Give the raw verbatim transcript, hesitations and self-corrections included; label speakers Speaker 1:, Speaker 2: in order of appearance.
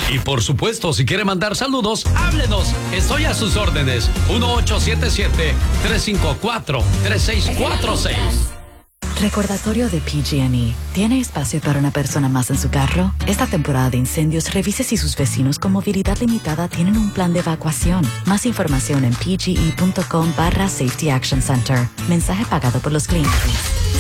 Speaker 1: Y por supuesto, si quiere mandar saludos, háblenos. Estoy a sus órdenes. uno ocho siete siete, tres cinco cuatro, tres seis cuatro seis.
Speaker 2: Recordatorio de P G and E. ¿Tiene espacio para una persona más en su carro? Esta temporada de incendios, revise si sus vecinos con movilidad limitada tienen un plan de evacuación. Más información en pge.com barra Safety Action Center. Mensaje pagado por los clientes.